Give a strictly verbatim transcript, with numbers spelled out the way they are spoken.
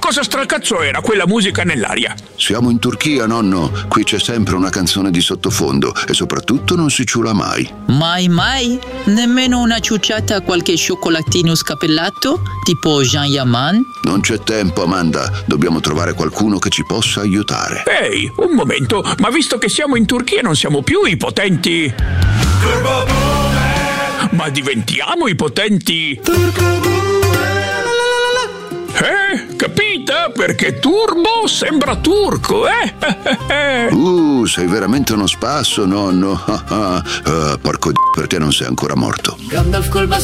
cosa stracazzo era quella musica nell'aria? Siamo in Turchia, nonno. Qui c'è sempre una canzone di sottofondo e soprattutto non si ciula mai. Mai mai? Nemmeno una ciucciata a qualche cioccolatino scappellato? Tipo Jean Yaman? Non c'è tempo, Amanda. Dobbiamo trovare qualcuno che ci possa aiutare. Ehi, un momento, ma visto che siamo in Turchia non siamo più i potenti... Turbo Boomer! Ma diventiamo i potenti... Turbo Boomer! Eh, capita? Perché Turbo sembra turco, eh? Uh, sei veramente uno spasso, nonno. uh, porco d***o, perché non sei ancora morto? Gandalf col